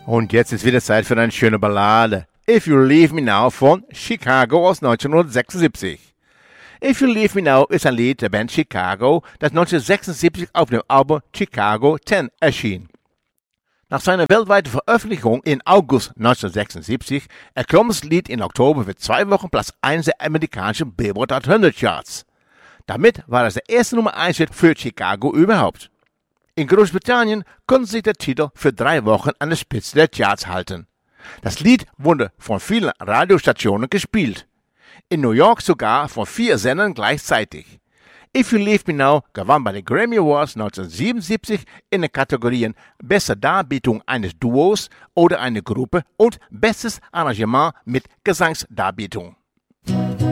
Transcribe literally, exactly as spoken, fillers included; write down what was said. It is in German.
Und jetzt ist wieder Zeit für eine schöne Ballade. If You Leave Me Now von Chicago aus neunzehnhundertsechsundsiebzig. If You Leave Me Now ist ein Lied der Band Chicago, das neunzehnhundertsechsundsiebzig auf dem Album Chicago zehn erschien. Nach seiner weltweiten Veröffentlichung im August neunzehnhundertsechsundsiebzig erklomm das Lied im Oktober für zwei Wochen Platz eins der amerikanischen Billboard hundert Charts. Damit war es der erste Nummer eins Hit für Chicago überhaupt. In Großbritannien konnte sich der Titel für drei Wochen an der Spitze der Charts halten. Das Lied wurde von vielen Radiostationen gespielt. In New York sogar von vier Sendern gleichzeitig. If You Leave Me Now gewann bei den Grammy Awards neunzehnhundertsiebenundsiebzig in den Kategorien Beste Darbietung eines Duos oder einer Gruppe und Bestes Arrangement mit Gesangsdarbietung.